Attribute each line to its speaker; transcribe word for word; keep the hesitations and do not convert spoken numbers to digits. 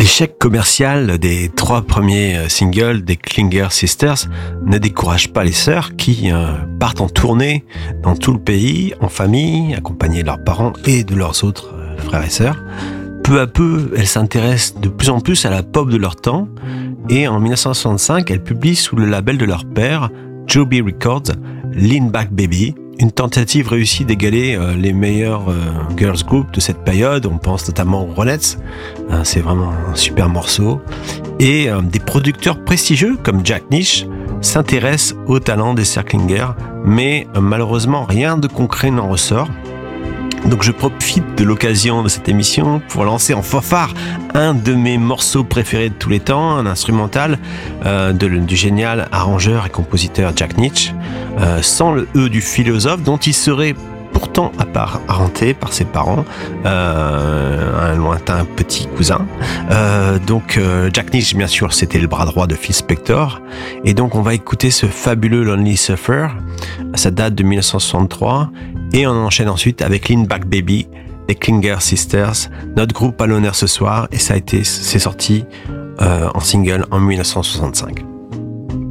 Speaker 1: L'échec commercial des trois premiers singles des Klinger Sisters ne décourage pas les sœurs qui euh, partent en tournée dans tout le pays, en famille, accompagnées de leurs parents et de leurs autres euh, frères et sœurs. Peu à peu, elles s'intéressent de plus en plus à la pop de leur temps et en dix-neuf cent soixante-cinq, elles publient sous le label de leur père, Joby Records, Lean Back Baby, une tentative réussie d'égaler euh, les meilleurs euh, girls group de cette période. On pense notamment aux Ronettes, hein, c'est vraiment un super morceau. Et euh, des producteurs prestigieux comme Jack Nish s'intéressent au talent des sœurs Klinger, mais euh, malheureusement rien de concret n'en ressort. Donc je profite de l'occasion de cette émission pour lancer en fanfare un de mes morceaux préférés de tous les temps, un instrumental euh, de, du génial arrangeur et compositeur Jack Nish, euh, sans le E du philosophe dont il serait pourtant apparenté par ses parents, euh, un lointain petit cousin. Euh, donc euh, Jack Nish, bien sûr, c'était le bras droit de Phil Spector, et donc on va écouter ce fabuleux Lonely Suffer. Ça date de dix-neuf cent soixante-trois. Et on enchaîne ensuite avec Lean Back Baby, les Klinger Sisters, notre groupe à l'honneur ce soir, et ça a été, c'est sorti euh, en single en dix-neuf cent soixante-cinq.